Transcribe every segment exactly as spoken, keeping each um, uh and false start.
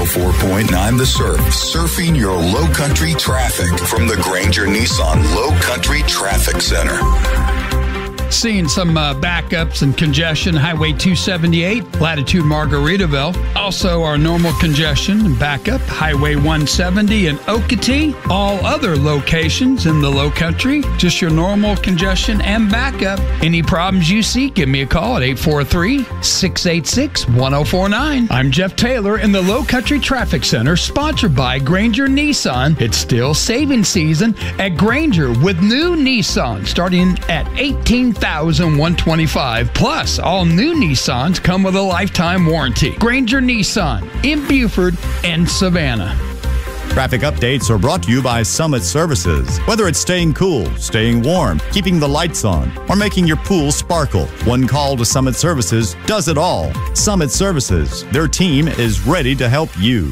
four point nine The Surf, surfing your low country traffic from the Granger Nissan Low Country Traffic Center. Seeing some uh, backups and congestion, Highway two seventy-eight, Latitude Margaritaville. Also, our normal congestion and backup, Highway one seventy and Okatee. All other locations in the Low Country, just your normal congestion and backup. Any problems you see, give me a call at eight four three, six eight six, one oh four nine. I'm Jeff Taylor in the Low Country Traffic Center, sponsored by Granger Nissan. It's still saving season at Granger with new Nissan starting at eighteen thousand one hundred twenty-five dollars. Plus, all new Nissans come with a lifetime warranty. Granger Nissan in Buford and Savannah. Traffic updates are brought to you by Summit Services. Whether it's staying cool, staying warm, keeping the lights on, or making your pool sparkle, one call to Summit Services does it all. Summit Services, their team is ready to help you.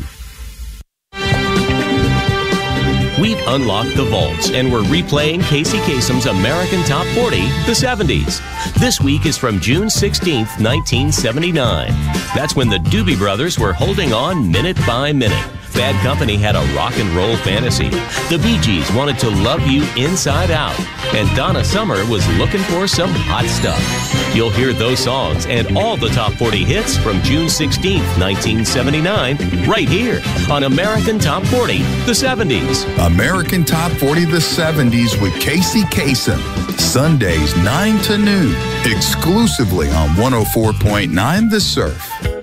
We've unlocked the vaults and we're replaying Casey Kasem's American Top forty, the seventies. This week is from June sixteenth, nineteen seventy-nine. That's when the Doobie Brothers were holding on minute by minute. Bad Company had a rock and roll fantasy. The Bee Gees wanted to love you inside out. And Donna Summer was looking for some hot stuff. You'll hear those songs and all the top forty hits from June sixteenth, nineteen seventy-nine, right here on American Top forty, the seventies. American Top forty, the seventies with Casey Kasem. Sundays, nine to noon, exclusively on one oh four point nine The Surf.